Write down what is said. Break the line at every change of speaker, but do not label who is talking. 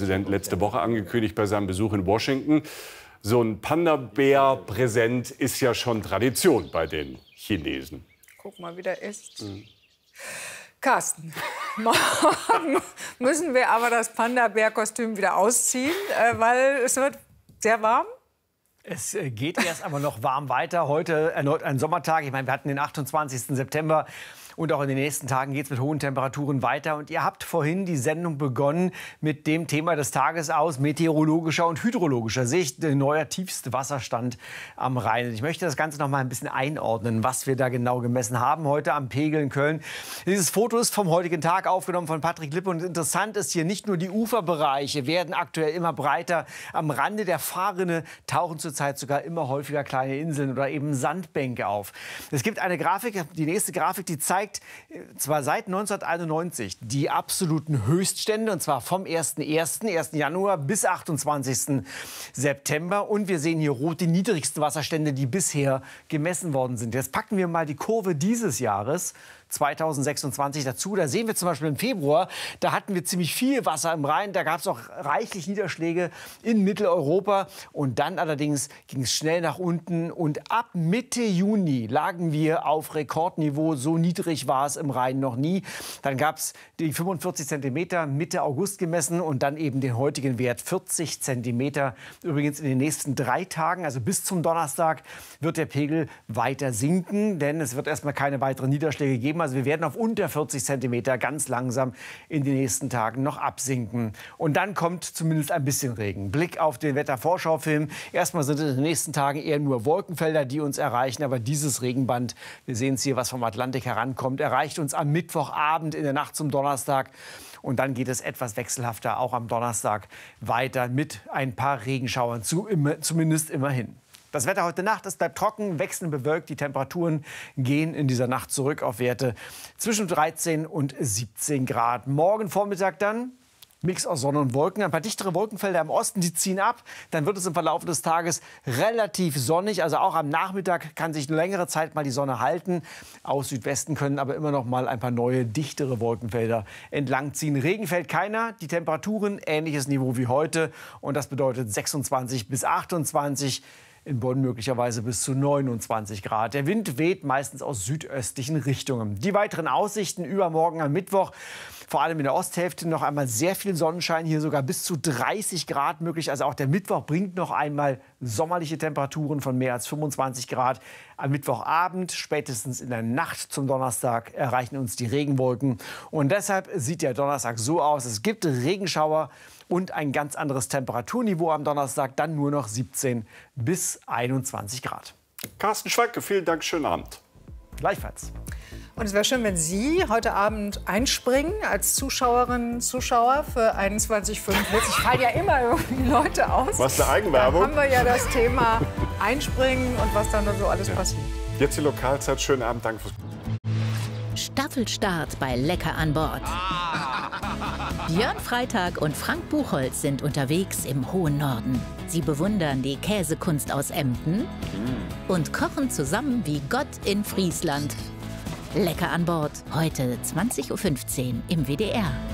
Präsident letzte Woche angekündigt bei seinem Besuch in Washington. So ein Panda-Bär-Präsent ist ja schon Tradition bei den Chinesen.
Guck mal, wie der ist. Carsten, morgen müssen wir aber das Panda-Bär-Kostüm wieder ausziehen, weil es wird sehr warm.
Es geht erst aber noch warm weiter. Heute erneut ein Sommertag. Ich meine, wir hatten den 28. September. Und auch in den nächsten Tagen geht es mit hohen Temperaturen weiter. Und ihr habt vorhin die Sendung begonnen mit dem Thema des Tages aus meteorologischer und hydrologischer Sicht. Der neuer tiefste Wasserstand am Rhein. Ich möchte das Ganze noch mal ein bisschen einordnen, was wir da genau gemessen haben heute am Pegel in Köln. Dieses Foto ist vom heutigen Tag aufgenommen von Patrick Lippe. Und interessant ist hier, nicht nur die Uferbereiche werden aktuell immer breiter. Am Rande der Fahrrinne tauchen zurzeit sogar immer häufiger kleine Inseln oder eben Sandbänke auf. Es gibt eine Grafik, die nächste Grafik, die zeigt, zwar seit 1991 die absoluten Höchststände, und zwar vom 1. Januar bis 28. September. Und wir sehen hier rot die niedrigsten Wasserstände, die bisher gemessen worden sind. Jetzt packen wir mal die Kurve dieses Jahres 2026 dazu. Da sehen wir zum Beispiel im Februar, da hatten wir ziemlich viel Wasser im Rhein. Da gab es auch reichlich Niederschläge in Mitteleuropa. Und dann allerdings ging es schnell nach unten. Und ab Mitte Juni lagen wir auf Rekordniveau. So niedrig war es im Rhein noch nie. Dann gab es die 45 Zentimeter Mitte August gemessen und dann eben den heutigen Wert 40 Zentimeter. Übrigens in den nächsten 3 Tagen, also bis zum Donnerstag, wird der Pegel weiter sinken. Denn es wird erstmal keine weiteren Niederschläge geben. Also wir werden auf unter 40 Zentimeter ganz langsam in den nächsten Tagen noch absinken. Und dann kommt zumindest ein bisschen Regen. Blick auf den Wettervorschaufilm. Erstmal sind es in den nächsten Tagen eher nur Wolkenfelder, die uns erreichen. Aber dieses Regenband, wir sehen es hier, was vom Atlantik herankommt, erreicht uns am Mittwochabend in der Nacht zum Donnerstag. Und dann geht es etwas wechselhafter auch am Donnerstag weiter mit ein paar Regenschauern, zumindest immerhin. Das Wetter heute Nacht, es bleibt trocken, wechselnd bewölkt. Die Temperaturen gehen in dieser Nacht zurück auf Werte zwischen 13 und 17 Grad. Morgen Vormittag dann Mix aus Sonne und Wolken. Ein paar dichtere Wolkenfelder im Osten, die ziehen ab. Dann wird es im Verlauf des Tages relativ sonnig. Also auch am Nachmittag kann sich eine längere Zeit mal die Sonne halten. Aus Südwesten können aber immer noch mal ein paar neue, dichtere Wolkenfelder entlangziehen. Regen fällt keiner. Die Temperaturen ähnliches Niveau wie heute. Und das bedeutet 26 bis 28 in Bonn möglicherweise bis zu 29 Grad. Der Wind weht meistens aus südöstlichen Richtungen. Die weiteren Aussichten übermorgen am Mittwoch. Vor allem in der Osthälfte noch einmal sehr viel Sonnenschein, hier sogar bis zu 30 Grad möglich. Also auch der Mittwoch bringt noch einmal sommerliche Temperaturen von mehr als 25 Grad. Am Mittwochabend, spätestens in der Nacht zum Donnerstag, erreichen uns die Regenwolken. Und deshalb sieht der Donnerstag so aus. Es gibt Regenschauer und ein ganz anderes Temperaturniveau am Donnerstag. Dann nur noch 17 bis 21 Grad.
Carsten Schwanke, vielen Dank, schönen Abend.
Gleichfalls.
Und es wäre schön, wenn Sie heute Abend einspringen als Zuschauerinnen und Zuschauer für 21:45. Ich falle ja immer irgendwie Leute aus.
Was eine Eigenwerbung.
Da haben wir ja das Thema Einspringen und was dann so alles passiert.
Jetzt die Lokalzeit. Schönen Abend. Danke fürs
Staffelstart bei Lecker an Bord. Björn Freitag und Frank Buchholz sind unterwegs im hohen Norden. Sie bewundern die Käsekunst aus Emden und kochen zusammen wie Gott in Friesland. Lecker an Bord, heute 20:15 Uhr im WDR.